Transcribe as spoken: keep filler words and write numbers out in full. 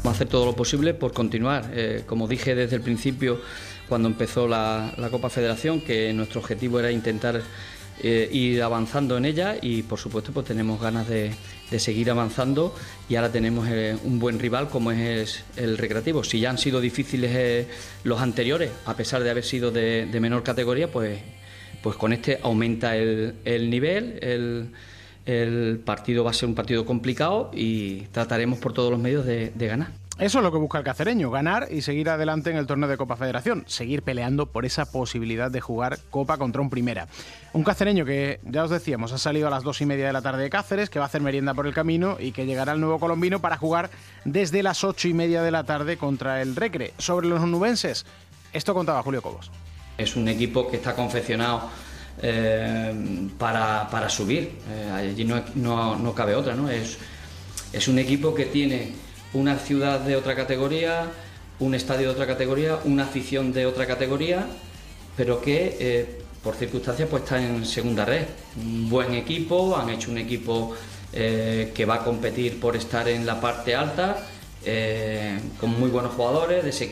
Vamos a hacer todo lo posible por continuar. Eh, como dije desde el principio, cuando empezó la, la Copa Federación, que nuestro objetivo era intentar eh, ir avanzando en ella y, por supuesto, pues tenemos ganas de, de seguir avanzando y ahora tenemos eh, un buen rival como es el Recreativo. Si ya han sido difíciles eh, los anteriores, a pesar de haber sido de, de menor categoría, pues, pues con este aumenta el, el nivel, el... El partido va a ser un partido complicado y trataremos por todos los medios de, de ganar. Eso es lo que busca el cacereño, ganar y seguir adelante en el torneo de Copa Federación, seguir peleando por esa posibilidad de jugar Copa contra un Primera. Un cacereño que, ya os decíamos, ha salido a las dos y media de la tarde de Cáceres, que va a hacer merienda por el camino y que llegará al Nuevo Colombino para jugar desde las ocho y media de la tarde contra el Recre. Sobre los nubenses, esto contaba Julio Cobos. Es un equipo que está confeccionado Eh, para, para subir, eh, allí no, no, no cabe otra, ¿no? Es, es un equipo que tiene una ciudad de otra categoría, un estadio de otra categoría, una afición de otra categoría, pero que eh, por circunstancias pues está en segunda red. Un buen equipo, han hecho un equipo eh, que va a competir por estar en la parte alta, eh, con muy buenos jugadores, de